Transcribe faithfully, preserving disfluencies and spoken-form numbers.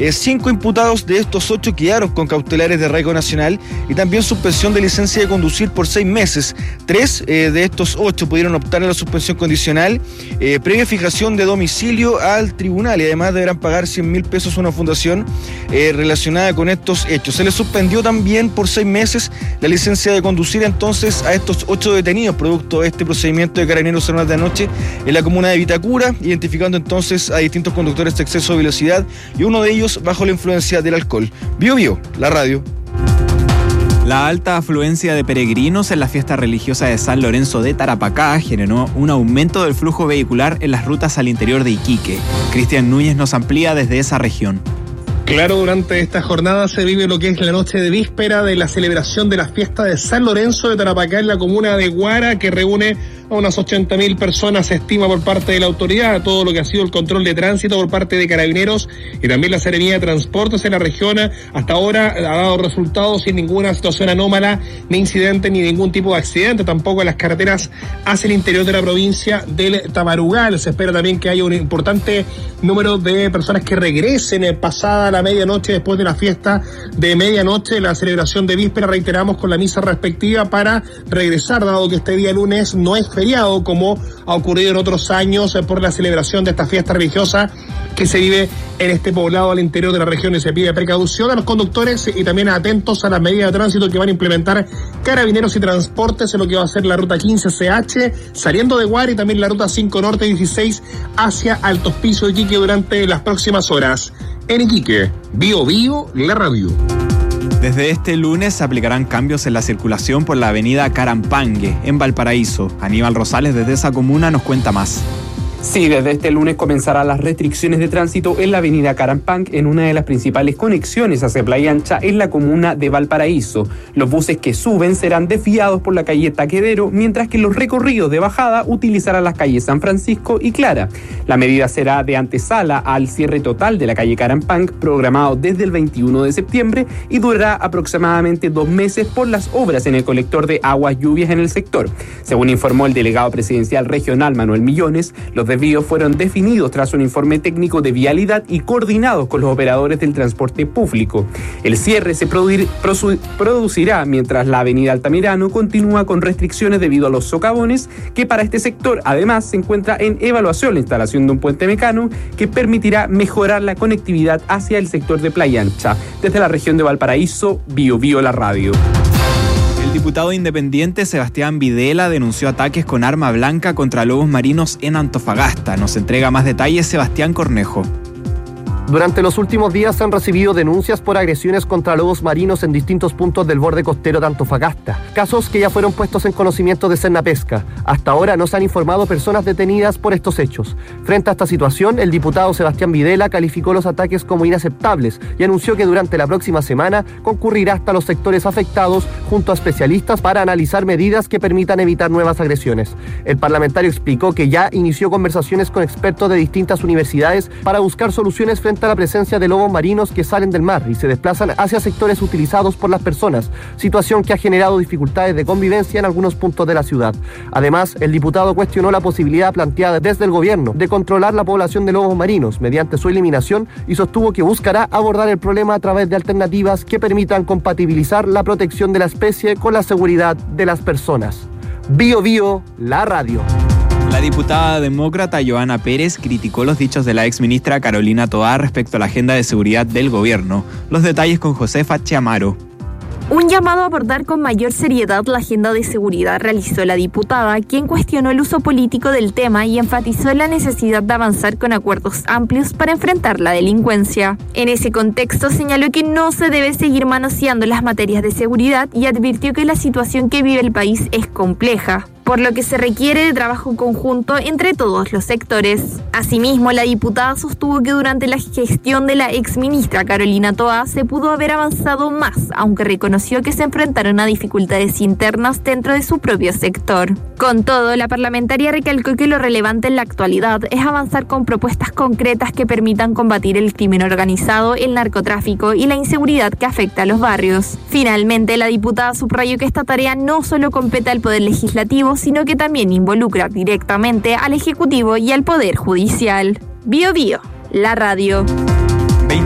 Eh, cinco imputados de estos ocho quedaron con cautelares de arraigo nacional y también suspensión de licencia de conducir por seis meses. Tres eh, de estos ocho pudieron optar a la suspensión condicional eh, previa fijación de domicilio al tribunal y además deberán pagar cien mil pesos a una fundación eh, relacionada con estos hechos. Se les suspendió también por seis meses la licencia de conducir entonces a estos ocho detenidos producto de este procedimiento de Carabineros en horas de anoche en la comuna de Vitacura, identificando entonces a distintos conductores de exceso de velocidad y uno de ellos bajo la influencia del alcohol. Bio Bio, la radio. La alta afluencia de peregrinos en la fiesta religiosa de San Lorenzo de Tarapacá generó un aumento del flujo vehicular en las rutas al interior de Iquique. Cristian Núñez nos amplía desde esa región. Claro, durante esta jornada se vive lo que es la noche de víspera de la celebración de la fiesta de San Lorenzo de Tarapacá en la comuna de Guara, que reúne a unas ochenta mil personas, se estima por parte de la autoridad, todo lo que ha sido el control de tránsito por parte de Carabineros y también la Seremía de Transportes en la región. Hasta ahora ha dado resultados sin ninguna situación anómala, ni incidente, ni ningún tipo de accidente, tampoco en las carreteras hacia el interior de la provincia del Tamarugal. Se espera también que haya un importante número de personas que regresen pasada la medianoche después de la fiesta de medianoche, la celebración de víspera, reiteramos, con la misa respectiva para regresar, dado que este día lunes no es feriado como ha ocurrido en otros años por la celebración de esta fiesta religiosa que se vive en este poblado al interior de la región. Y se pide precaución a los conductores y también atentos a las medidas de tránsito que van a implementar Carabineros y Transportes en lo que va a ser la ruta quince C H saliendo de Guara y también la ruta cinco Norte dieciséis hacia Alto Hospicio de Iquique durante las próximas horas. En Iquique, Bio Bio, la radio. Desde este lunes se aplicarán cambios en la circulación por la avenida Carampangue, en Valparaíso. Aníbal Rosales desde esa comuna nos cuenta más. Sí, desde este lunes comenzarán las restricciones de tránsito en la avenida Carampang, en una de las principales conexiones hacia Playa Ancha en la comuna de Valparaíso. Los buses que suben serán desviados por la calle Taquedero, mientras que los recorridos de bajada utilizarán las calles San Francisco y Clara. La medida será de antesala al cierre total de la calle Carampang, programado desde el veintiuno de septiembre, y durará aproximadamente dos meses por las obras en el colector de aguas lluvias en el sector. Según informó el delegado presidencial regional Manuel Millones, los desvíos fueron definidos tras un informe técnico de vialidad y coordinados con los operadores del transporte público. El cierre se produ- prosu- producirá mientras la avenida Altamirano continúa con restricciones debido a los socavones, que para este sector además se encuentra en evaluación la instalación de un puente mecano que permitirá mejorar la conectividad hacia el sector de Playa Ancha. Desde la región de Valparaíso, Bio Bio la radio. El diputado independiente Sebastián Videla denunció ataques con arma blanca contra lobos marinos en Antofagasta. Nos entrega más detalles Sebastián Cornejo. Durante los últimos días se han recibido denuncias por agresiones contra lobos marinos en distintos puntos del borde costero de Antofagasta, casos que ya fueron puestos en conocimiento de Sennapesca. Hasta ahora no se han informado personas detenidas por estos hechos. Frente a esta situación, el diputado Sebastián Videla calificó los ataques como inaceptables y anunció que durante la próxima semana concurrirá hasta los sectores afectados junto a especialistas para analizar medidas que permitan evitar nuevas agresiones. El parlamentario explicó que ya inició conversaciones con expertos de distintas universidades para buscar soluciones frente a la presencia de lobos marinos que salen del mar y se desplazan hacia sectores utilizados por las personas, situación que ha generado dificultades de convivencia en algunos puntos de la ciudad. Además, el diputado cuestionó la posibilidad planteada desde el gobierno de controlar la población de lobos marinos mediante su eliminación y sostuvo que buscará abordar el problema a través de alternativas que permitan compatibilizar la protección de la especie con la seguridad de las personas. Bio Bio, la radio. La diputada demócrata Joana Pérez criticó los dichos de la exministra Carolina Toá respecto a la agenda de seguridad del gobierno. Los detalles con Josefa Chiamaro. Un llamado a abordar con mayor seriedad la agenda de seguridad realizó la diputada, quien cuestionó el uso político del tema y enfatizó la necesidad de avanzar con acuerdos amplios para enfrentar la delincuencia. En ese contexto señaló que no se debe seguir manoseando las materias de seguridad y advirtió que la situación que vive el país es compleja, por lo que se requiere de trabajo conjunto entre todos los sectores. Asimismo, la diputada sostuvo que durante la gestión de la exministra Carolina Toá se pudo haber avanzado más, aunque reconoció que se enfrentaron a dificultades internas dentro de su propio sector. Con todo, la parlamentaria recalcó que lo relevante en la actualidad es avanzar con propuestas concretas que permitan combatir el crimen organizado, el narcotráfico y la inseguridad que afecta a los barrios. Finalmente, la diputada subrayó que esta tarea no solo compete al Poder Legislativo, sino que también involucra directamente al Ejecutivo y al Poder Judicial. Bio Bio, la radio.